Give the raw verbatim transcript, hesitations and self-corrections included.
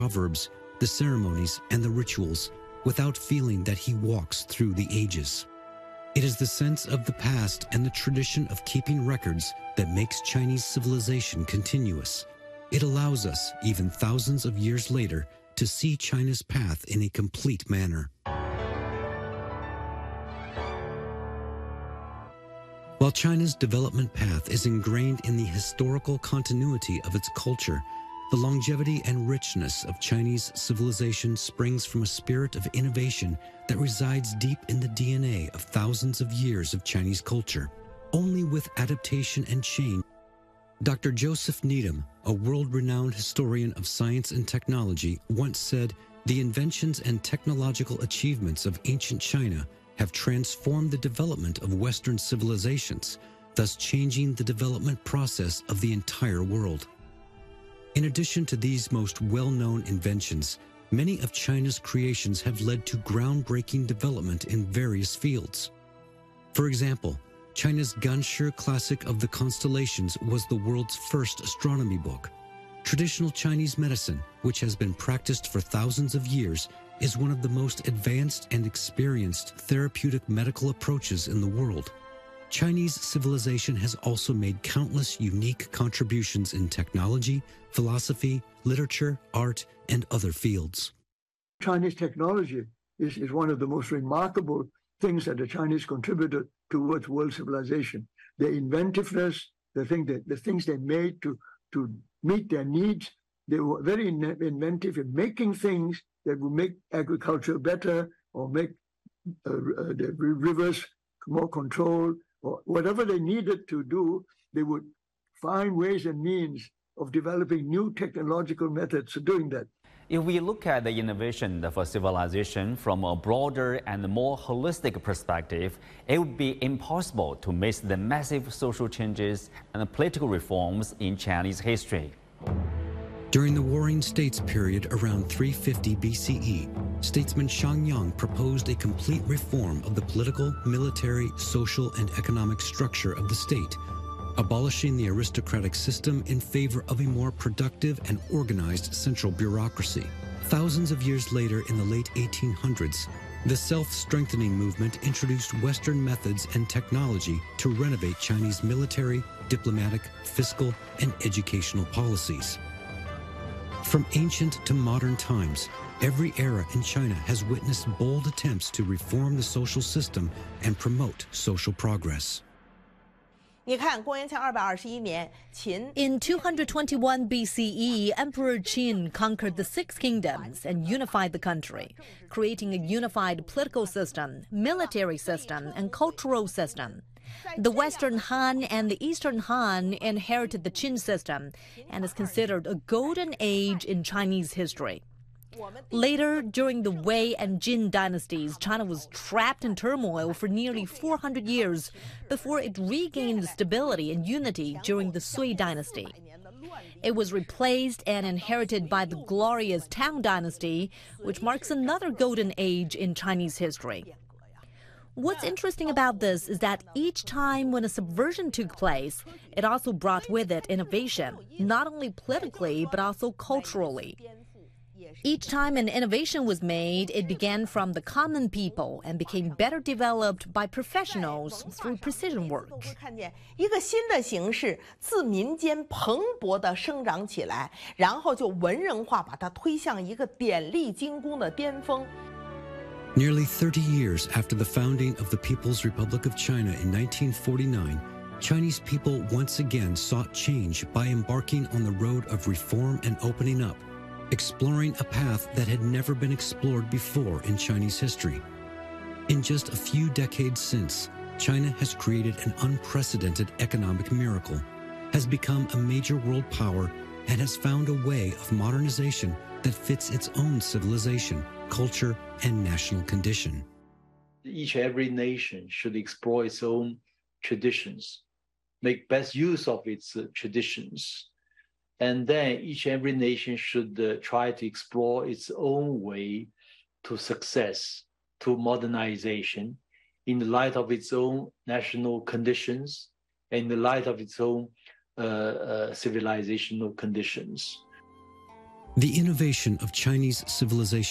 proverbs, the ceremonies, and the rituals without feeling that he walks through the ages. It is the sense of the past and the tradition of keeping records that makes Chinese civilization continuous. It allows us, even thousands of years later, to see China's path in a complete manner. While China's development path is ingrained in the historical continuity of its culture, the longevity and richness of Chinese civilization springs from a spirit of innovation that resides deep in the D N A of thousands of years of Chinese culture. Only with adaptation and change. Doctor Joseph Needham, a world-renowned historian of science and technology, once said, "The inventions and technological achievements of ancient China have transformed the development of Western civilizations, thus changing the development process of the entire world." In addition to these most well-known inventions, many of China's creations have led to groundbreaking development in various fields. For example, China's Ganshi Classic of the Constellations was the world's first astronomy book. Traditional Chinese medicine, which has been practiced for thousands of years, is one of the most advanced and experienced therapeutic medical approaches in the world. Chinese civilization has also made countless unique contributions in technology, philosophy, literature, art, and other fields. Chinese technology is, is one of the most remarkable things that the Chinese contributed towards world civilization. Their inventiveness, the, thing that, the things they made to, to meet their needs, they were very in, inventive in making things that would make agriculture better or make uh, uh, the rivers more controlled, or whatever they needed to do, they would find ways and means of developing new technological methods of doing that. If we look at the innovation of a civilization from a broader and more holistic perspective, it would be impossible to miss the massive social changes and political reforms in Chinese history. During the Warring States period around three fifty B C E, statesman Shang Yang proposed a complete reform of the political, military, social, and economic structure of the state, abolishing the aristocratic system in favor of a more productive and organized central bureaucracy. Thousands of years later, in the late eighteen hundreds, the self-strengthening movement introduced Western methods and technology to renovate Chinese military, diplomatic, fiscal, and educational policies. From ancient to modern times, every era in China has witnessed bold attempts to reform the social system and promote social progress. In two hundred twenty-one B C E, Emperor Qin conquered the Six Kingdoms and unified the country, creating a unified political system, military system, and cultural system. The Western Han and the Eastern Han inherited the Qin system and is considered a golden age in Chinese history. Later, during the Wei and Jin dynasties, China was trapped in turmoil for nearly four hundred years before it regained stability and unity during the Sui dynasty. It was replaced and inherited by the glorious Tang dynasty, which marks another golden age in Chinese history. What's interesting about this is that each time when a subversion took place, it also brought with it innovation, not only politically but also culturally. Each time an innovation was made, it began from the common people and became better developed by professionals through precision work. Nearly thirty years after the founding of the People's Republic of China in nineteen forty-nine, Chinese people once again sought change by embarking on the road of reform and opening up, exploring a path that had never been explored before in Chinese history. In just a few decades since, China has created an unprecedented economic miracle, has become a major world power, and has found a way of modernization that fits its own civilization, culture, and national condition. Each and every nation should explore its own traditions, make best use of its uh, traditions. And then each and every nation should uh, try to explore its own way to success, to modernization, in the light of its own national conditions, in the light of its own uh, uh, civilizational conditions. The innovation of Chinese civilization